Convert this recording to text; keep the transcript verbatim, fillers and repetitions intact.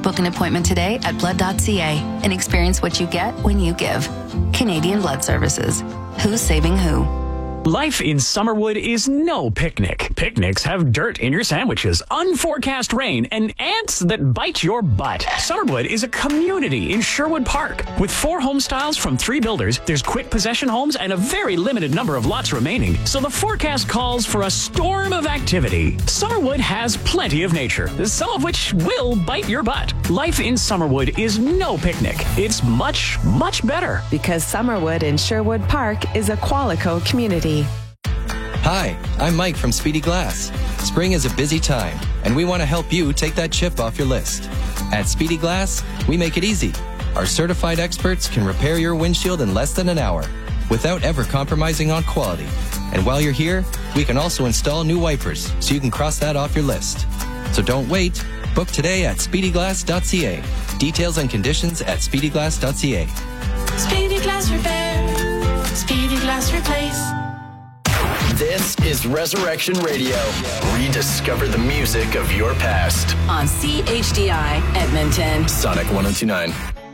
Book an appointment today at blood dot c a and experience what you get when you give. Canadian Blood Services. Who's saving who? Life in Summerwood is no picnic. Picnics have dirt in your sandwiches, unforecast rain, and ants that bite your butt. Summerwood is a community in Sherwood Park. With four home styles from three builders, there's quick possession homes and a very limited number of lots remaining. So the forecast calls for a storm of activity. Summerwood has plenty of nature, some of which will bite your butt. Life in Summerwood is no picnic. It's much, much better. Because Summerwood in Sherwood Park is a Qualico community. Hi, I'm Mike from Speedy Glass. Spring is a busy time, and we want to help you take that chip off your list. At Speedy Glass, we make it easy. Our certified experts can repair your windshield in less than an hour without ever compromising on quality. And while you're here, we can also install new wipers so you can cross that off your list. So don't wait. Book today at speedy glass dot c a. Details and conditions at speedy glass dot c a. Speedy Glass Repair. Speedy Glass Replace. This is Resurrection Radio. Rediscover the music of your past. On C H D I Edmonton. Sonic one oh two nine.